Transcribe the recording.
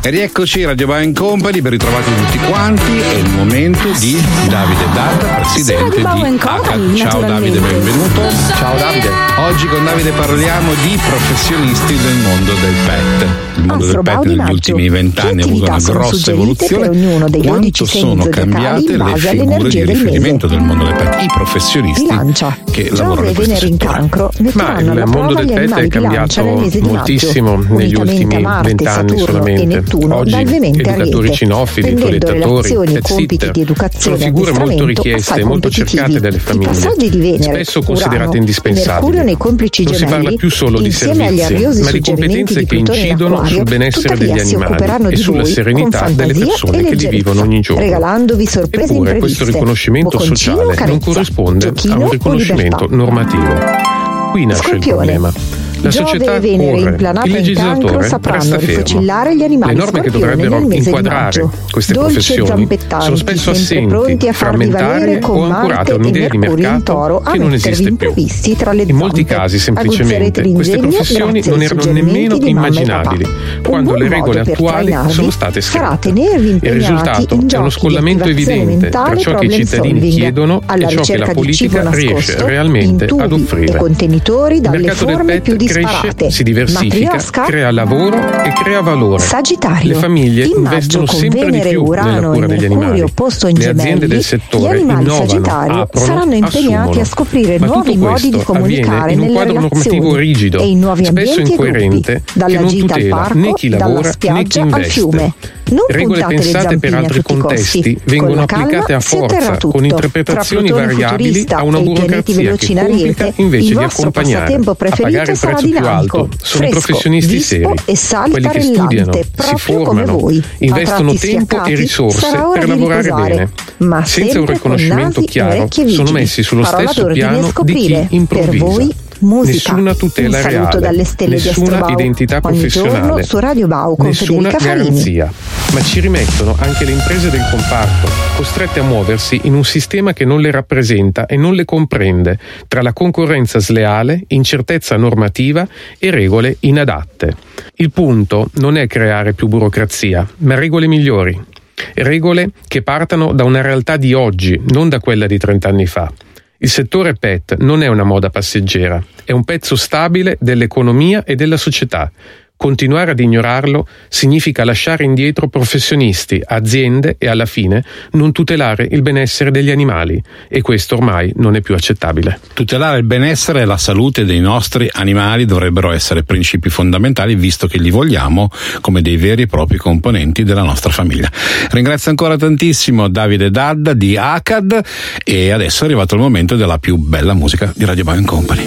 E rieccoci, Radio Bauer Company, ben ritrovati tutti quanti. È il momento di Davide Dadda, presidente di ACAD. Ciao Davide, benvenuto. Ciao Davide. Oggi con Davide parliamo di professionisti del mondo del pet. Il mondo del pet negli ultimi 20 anni ha avuto una grossa evoluzione. Quanto sono cambiate le figure di riferimento del mondo del pet, i professionisti che lavorano in questo settore. Ma il mondo del pet è cambiato moltissimo negli ultimi 20 anni solamente. Oggi educatori cinofili, toilettatori, pet sitter sono figure molto richieste e molto cercate dalle famiglie, spesso considerate indispensabili. Non si parla più solo di servizi, ma di competenze che incidono sul benessere degli animali e sulla serenità delle persone che li vivono ogni giorno. Eppure questo riconoscimento sociale non corrisponde a un riconoscimento normativo. Qui nasce il problema. La società corre, il legislatore resta fermo. Le norme che dovrebbero inquadrare queste professioni sono spesso assenti, frammentarie o ancorate a un'idea di mercato che non esiste più. In molti casi, semplicemente, queste professioni non erano nemmeno immaginabili quando le regole attuali sono state scritte. Il risultato è uno scollamento evidente tra ciò che i cittadini chiedono e ciò che la politica riesce realmente ad offrire. Il mercato del pet cresce, si diversifica, crea lavoro e crea valore. Le famiglie investono sempre di più nella cura degli animali. Le aziende del settore innovano, aprono, assumono. Ma tutto questo avviene in un quadro normativo rigido, spesso incoerente, che non tutela né chi lavora né chi investe. Regole pensate per altri contesti vengono applicate a forza, con interpretazioni variabili a una burocrazia che complica invece di accompagnare. A pagare il prezzo più alto sono i professionisti seri, quelli che studiano, si formano, investono tempo e risorse per lavorare bene. Senza un riconoscimento chiaro sono messi sullo stesso piano di chi improvvisa. Nessuna tutela reale, nessuna identità professionale, nessuna garanzia. Ma ci rimettono anche le imprese del comparto, costrette a muoversi in un sistema che non le rappresenta e non le comprende, tra la concorrenza sleale, incertezza normativa e regole inadatte. Il punto non è creare più burocrazia, ma regole migliori. Regole che partano da una realtà di oggi, non da quella di 30 anni fa. Il settore pet non è una moda passeggera, è un pezzo stabile dell'economia e della società. Continuare ad ignorarlo significa lasciare indietro professionisti, aziende e alla fine non tutelare il benessere degli animali, e questo ormai non è più accettabile. Tutelare il benessere e la salute dei nostri animali dovrebbero essere principi fondamentali, visto che li vogliamo come dei veri e propri componenti della nostra famiglia. Ringrazio ancora tantissimo Davide Dadda di ACAD, e adesso è arrivato il momento della più bella musica di Radio Bauer Company.